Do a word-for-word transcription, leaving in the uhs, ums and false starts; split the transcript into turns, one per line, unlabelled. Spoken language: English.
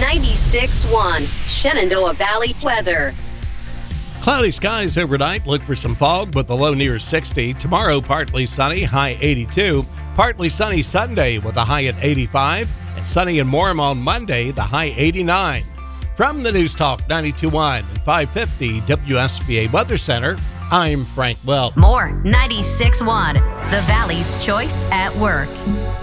ninety-six point one Shenandoah Valley weather.
Cloudy skies overnight. Look for some fog with a low near sixty. Tomorrow, partly sunny, high eighty-two. Partly sunny Sunday with a high at eighty-five. And sunny and warm on Monday, the high eighty-nine. From the News Talk ninety-two point one and five fifty W S B A Weather Center, I'm Frank Welch.
More ninety-six point one, the Valley's choice at work.